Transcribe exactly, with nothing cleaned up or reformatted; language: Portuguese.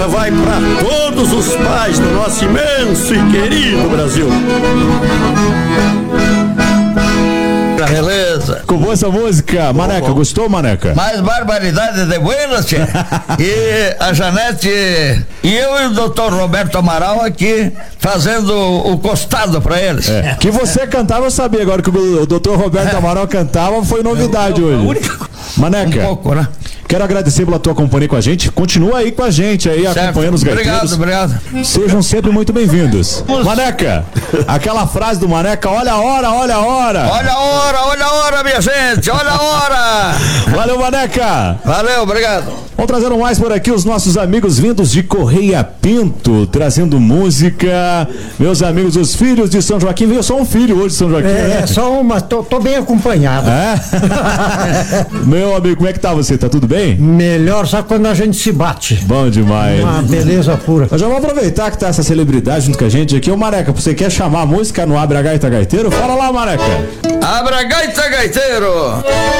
Esta vai para todos os pais do nosso imenso e querido Brasil. Beleza. Ficou boa essa música, Maneca, bom, bom. Gostou, Maneca? Mais barbaridade de buenas, tia. E a Janete e eu e o doutor Roberto Amaral aqui fazendo o costado pra eles. É. Que você cantava, eu sabia, agora que o doutor Roberto Amaral cantava foi novidade hoje. Maneca, um pouco, né? Quero agradecer pela tua companhia com a gente. Continua aí com a gente aí, certo, acompanhando os gaiteiros. Obrigado, obrigado. Sejam sempre muito bem-vindos. Maneca, aquela frase do Maneca, olha a hora, olha a hora. Olha a hora, olha a hora, minha gente, olha a hora. Valeu, Maneca. Valeu, obrigado. Vamos trazendo mais por aqui os nossos amigos vindos de Correia Pinto, trazendo música. Meus amigos, os filhos de São Joaquim. Veio só um filho hoje de São Joaquim, É, né? só uma, tô, tô bem acompanhado. É? Meu amigo, como é que tá você? Tá tudo bem? Melhor só quando a gente se bate. Bom demais. Uma beleza pura. Nós já vamos aproveitar que tá essa celebridade junto com a gente aqui. Ô Maneca, você quer chamar a música no Abra Gaita Gaiteiro? Fala lá, Maneca. Abra Gaita Gaiteiro.